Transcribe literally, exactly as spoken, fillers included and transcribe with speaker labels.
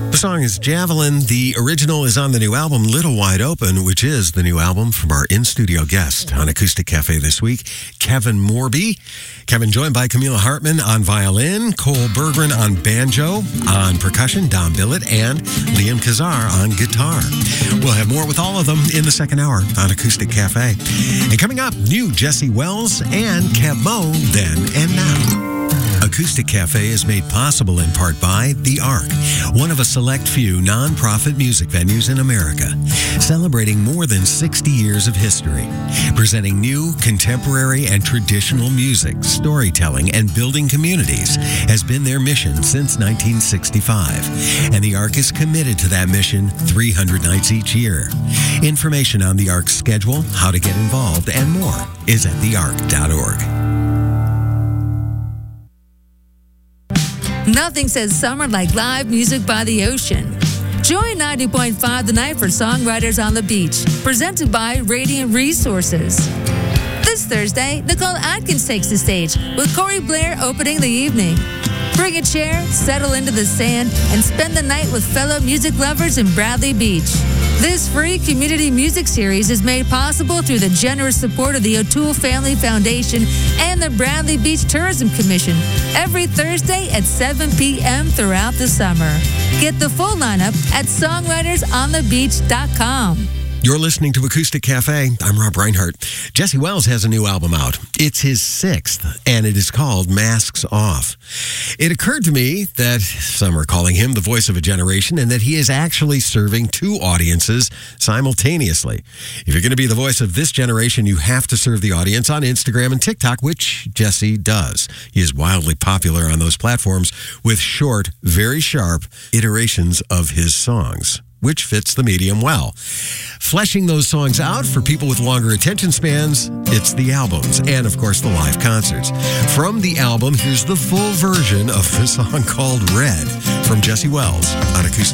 Speaker 1: The song is Javelin. The original is on the new album, Little Wide Open, which is the new album from our in-studio guest on Acoustic Cafe this week, Kevin Morby. Kevin joined by Camila Hartman on violin, Cole Berggren on banjo, on percussion, Don Billett, and Liam Kazar on guitar. We'll have more with all of them in the second hour on Acoustic Cafe. And coming up, new Jesse Wells and Kev Mo, Then and Now. Acoustic Cafe is made possible in part by The Ark, one of a select few nonprofit music venues in America, celebrating more than sixty years of history, presenting new, contemporary, and traditional music, storytelling, and building communities has been their mission since nineteen sixty-five, and The Ark is committed to that mission three hundred nights each year. Information on The Ark's schedule, how to get involved, and more is at the ark dot org.
Speaker 2: Nothing says summer like live music by the ocean. Join ninety point five The Night for Songwriters on the Beach, presented by Radiant Resources. This Thursday, Nicole Atkins takes the stage with Corey Blair opening the evening. Bring a chair, settle into the sand, and spend the night with fellow music lovers in Bradley Beach. This free community music series is made possible through the generous support of the O'Toole Family Foundation and the Bradley Beach Tourism Commission every Thursday at seven p.m. throughout the summer. Get the full lineup at songwriters on the beach dot com.
Speaker 1: You're listening to Acoustic Cafe. I'm Rob Reinhardt. Jesse Wells has a new album out. It's his sixth, and it is called Masks Off. It occurred to me that some are calling him the voice of a generation and that he is actually serving two audiences simultaneously. If you're going to be the voice of this generation, you have to serve the audience on Instagram and TikTok, which Jesse does. He is wildly popular on those platforms with short, very sharp iterations of his songs, which fits the medium well. Fleshing those songs out for people with longer attention spans, it's the albums and, of course, the live concerts. From the album, here's the full version of the song called Red from Jesse Wells on Acoustic.